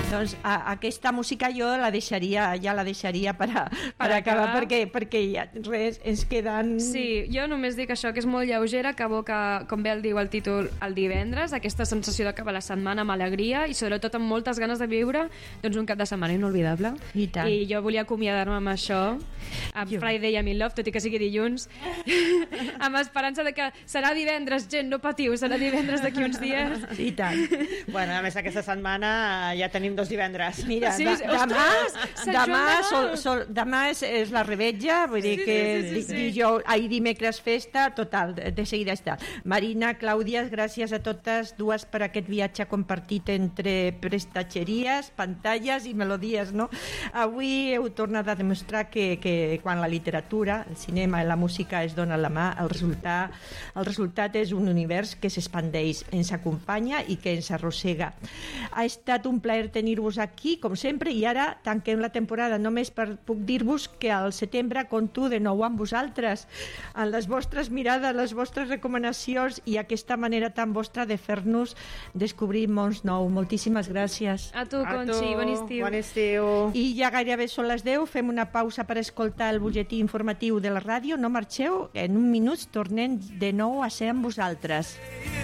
Doncs aquesta música jo la deixaria per acabar, perquè ja, res, ens queden... Sí, jo només dic això, que és molt lleugera, que evoca, com bé el diu el títol, el divendres, aquesta sensació d'acabar la setmana amb alegria i sobretot amb moltes ganes de viure doncs un cap de setmana inolvidable. I jo volia acomiadar-me amb això, amb Friday I'm in Love, tot i que sigui dilluns, amb esperança de que serà divendres, gent, no patiu, serà divendres d'aquí uns dies. I tant. Bueno, a més aquesta setmana ja tenim 2 divendres. Mira, sí, demà és la revetja, vull dir que dimecres festa, total, de seguida està. Marina, Clàudia, gràcies a totes dues per aquest viatge compartit entre prestatgeries, pantalles i melodies, no? Avui heu tornat a demostrar que quan la literatura, el cinema i la música es donen la mà, el resultat és un univers que s'expandeix, ens acompanya i que ens arrossega. Ha estat un plaer tenir-vos aquí, com sempre, i ara tanquem la temporada. Només puc dir-vos que al setembre compto de nou amb vosaltres, en les vostres mirades, les vostres recomanacions i aquesta manera tan vostra de fer-nos descobrir mons nous. Moltíssimes gràcies. A tu, Conxi, bon estiu. Bon estiu. I ja gairebé són les 10, fem una pausa per escoltar el butlletí informatiu de la ràdio. No marxeu, en un minut tornem de nou a ser amb vosaltres.